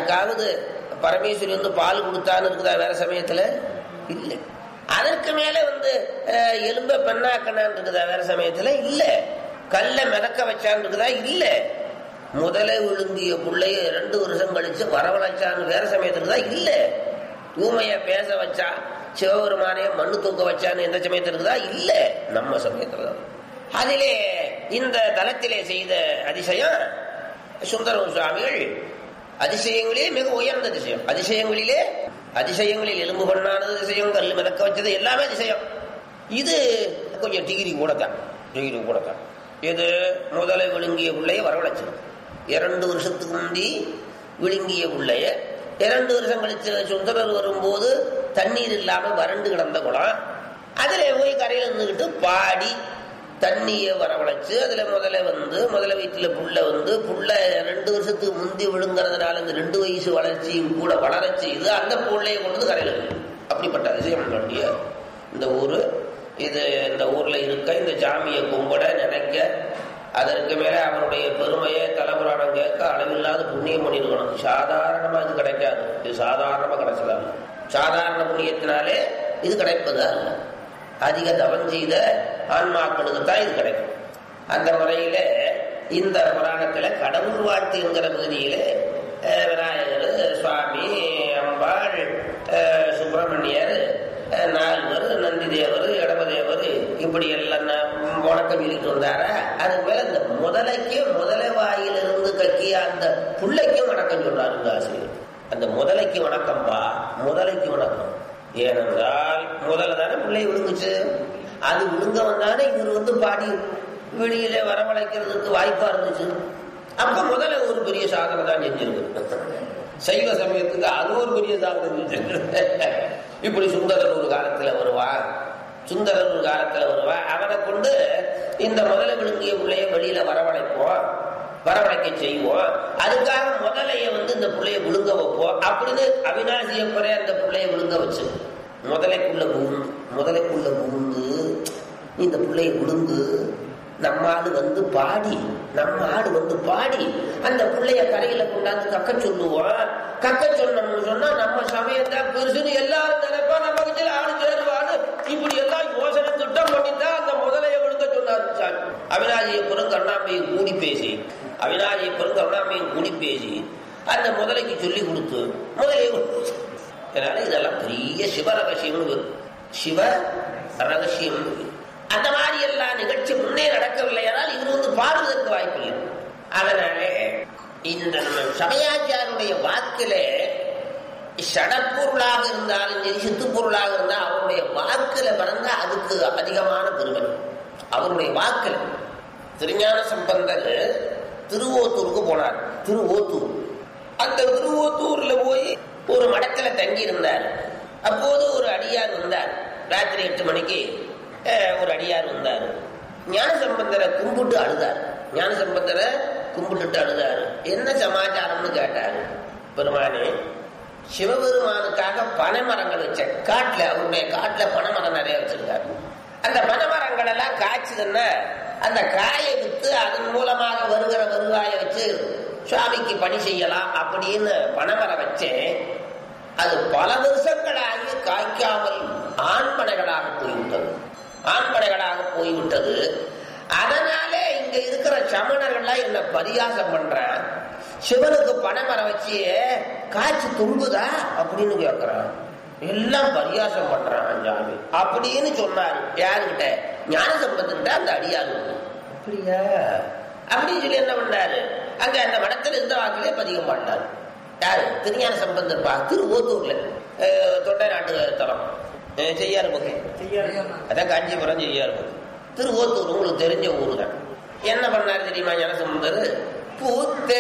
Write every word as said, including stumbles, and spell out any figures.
யாருக்காவது பரமேஸ்வரி வந்து பால் கொடுத்தான்னு இருக்குதா வேற சமயத்துல? இல்லை. அதற்கு மேல வந்து எலும்ப பெண்ணாக்கணான்னு இருக்குதா வேற சமயத்துல? இல்ல. கல்ல மிதக்க வச்சான்னு இருக்குதா? இல்ல. முதலே விழுங்கிய பிள்ளைய ரெண்டு வருஷம் கழிச்சு வரவழைச்சான்னு வேற சமயத்துல தான்? இல்ல. ஊமைய பேச வச்சா சிவபெருமானைய மண்ணு தூக்க வச்சான்னு எந்த சமயத்துல இருக்குதா? இல்ல. நம்ம சமயத்துலதான். அதிலே இந்த தலத்திலே செய்த அதிசயம் சுந்தர சுவாமிகள் அதிசயங்களே மிக உயர்ந்த அதிசயம். அதிசயங்களிலே அதிசயங்களில் எலும்பு பண்ணானது அதிசயம், கல் மிதக்க வச்சது எல்லாமே அதிசயம். இது கொஞ்சம் டிகிரி கூடத்தான், டிகிரி கூடத்தான். இது முதலை விழுங்கிய பிள்ளைய வரவழைச்சது. இரண்டு வருஷத்துக்கு முந்தி விழுங்கிய பிள்ளைய இரண்டு வருஷம் கழிச்சு சுந்தரர் வரும்போது தண்ணீர் இல்லாம வறண்டு கிடந்த குளம், அதுல போய் கரையில இருந்துகிட்டு பாடி தண்ணியை வரவழைச்சு அதுல முதல்ல வந்து முதல்ல வீட்டுல புள்ள வந்து புள்ள ரெண்டு வருஷத்துக்கு முந்தி விழுங்குறதுனால இந்த ரெண்டு வயசு வளர்ச்சியும் கூட வளர செய்து அந்த புள்ளைய கொண்டு கரையில இருக்கு. அப்படிப்பட்ட அதிசயம் வேண்டிய இந்த ஊரு. இது இந்த ஊர்ல இருக்க இந்த சாமியை கும்பிட நினைக்க அதற்கு மேல அவருடைய பெருமையை தலைபுராணம் கேட்க அளவில்லாத புண்ணியம் பண்ணிருக்கணும். சாதாரணமா இது கிடைக்காது. இது சாதாரணமா கிடைச்சதா? சாதாரண புண்ணியத்தினாலே இது கிடைப்பதா இல்லை. அதிக தவம் செய்த ஆன்மாக்களுக்கு தான் இது கிடைக்கும். அந்த முறையில இந்த புராணத்துல கடவுள் வாழ்த்து என்கிற பகுதியில விநாயகர், சுவாமி, அம்பாள், சுப்பிரமணியர், நால்வர், நந்தி தேவர், இடமதேவர் இப்படி எல்லாம் வணக்கம் சொல்லிட்டு வந்தார. அதுக்கு மேல இந்த முதலைக்கு முதலை வாயிலிருந்து கக்கிய அந்த புள்ளைக்கும் வணக்கம் சொல்றாரு இந்த ஆசிரியர். அந்த முதலைக்கு வணக்கம்பா, முதலைக்கு வணக்கம். ஏனென்றால் முதல்ல தானே பிள்ளை விழுங்குச்சு. அது விழுங்க வந்தானே இவர் வந்து பாடி வெளியில வரவழைக்கிறதுக்கு வாய்ப்பா இருந்துச்சு. அப்ப முதல்ல ஒரு பெரிய சாதனை தான் செஞ்சிருக்கு. சைவ சமயத்துக்கு அது ஒரு பெரிய சாதனை செஞ்சிருக்கு. இப்படி சுந்தரர் ஒரு காலத்துல வருவா, சுந்தரர் ஒரு காலத்துல வருவா. அவனை கொண்டு இந்த முதல்ல விழுங்கிய பிள்ளைய வெளியில வரவழைப்போம், வரவழைக்க செய்வோம். அதுக்காக முதலைய வந்து இந்த பிள்ளைய விழுங்க வைப்போம் அப்படின்னு அவிநாசியப்பரே அந்த பிள்ளைய விழுங்க வச்சு முதலைக்குள்ள புகுந்து முதலைக்குள்ள புகுந்து இந்த பிள்ளைய விழுந்து நம்ம ஆடு வந்து பாடி நம்ம ஆடு வந்து பாடி அந்த பிள்ளைய கரையில கொண்டாந்து கக்க சொல்லுவோம். கக்க சொன்னோம்னு சொன்னா நம்ம சமயத்தான் பெருசுன்னு எல்லாரும் நினைப்பா. நம்ம கிட்ட ஆடு சேருவாடு இப்படி எல்லாம் யோசனை திட்டம் பண்ணித்தான் அந்த முதலைய விழுங்க சொன்னாரு சாமி. அவிநாசியப்பரும் கருணாமையும் கூடி பேசி அவிநாசியப்பரும் கருணாமையும் கூடி பேசி அந்த முதலைக்கு சொல்லி கொடுத்து முதலையை கொடுத்து. அதனால இதெல்லாம் பெரிய சிவ ரகசியம்னு சிவ ரகசியம். அந்த மாதிரி எல்லாம் நிகழ்ச்சி முன்னே நடக்கவில்லை. ஆனால் இது வந்து பாடுவதற்கு வாய்ப்பு இல்லை. அதனாலே இந்த சமயாச்சாருடைய வாக்கிலே சடப்பொருளாக இருந்தாலும் சரி சித்து பொருளாக இருந்தால் அவருடைய வாக்குல பிறந்த அதுக்கு அதிகமான பெருமை. அவருடைய வாக்குல திருஞான சம்பந்தர் திருவோத்தூருக்கு போனார். திருவோத்தூர் அந்த திருவோத்தூர்ல போய் ஒரு மடத்துல தங்கி இருந்தார். அப்போது ஒரு அடியார் வந்தார். ராத்திரி எட்டு மணிக்கு ஒரு அடியார் வந்தார். ஞான சம்பந்தரை கும்பிட்டு அழுதார். ஞான சம்பந்தரை கும்பிட்டுட்டு அழுதாரு. என்ன சமாச்சாரம்னு கேட்டாரு. பெருமானே, சிவபெருமானுக்காக பனைமரங்கள் வச்ச காட்டுல அவருடைய காட்டுல பனைமரம் நிறைய வச்சிருக்காரு. அந்த பனைமரங்கள் எல்லாம் காய்ச்சதுன்னா அந்த காயை வித்து அதன் மூலமாக வருகிற வருவாயை வச்சு சுவாமிக்கு பணி செய்யலாம் அப்படின்னு பனைமரம் வச்சேன். அது பல வருஷங்களாகி காய்க்காமல் ஆண்பனைகளாக போய்விட்டது. ஆண்பனைகளாக போய்விட்டது. அதனாலே இங்க இருக்கிற சமணர்கள்லாம் என்ன பரியாசம் பண்ற, சிவனுக்கு பனைமரம் வச்சு காய்ச்சி தும்புதா அப்படின்னு கேட்கிறான். எல்லாம் பரியாசம் பண்றான் சாமி அப்படின்னு சொன்னாரு. யாருக்கிட்ட? ஞான சம்பந்தன்கிட்ட அந்த அடியாரு. அப்படியா அப்படின்னு சொல்லி என்ன பண்ணாரு, அங்க அந்த மடத்துல இருந்த வாக்கிலே பதிகம் பாடினாரு. யாரு? திருஞான சம்பந்தர் பா. திருவோத்தூர்ல தொண்டை நாட்டு தலம் செய்யாறு பகை, அதான் காஞ்சிபுரம் செய்யாறு பகை. திருவோத்தூர் உங்களுக்கு தெரிஞ்ச ஊரு தான். என்ன பண்ணாரு தெரியுமா ஞான சம்பந்தர்? பூத்தே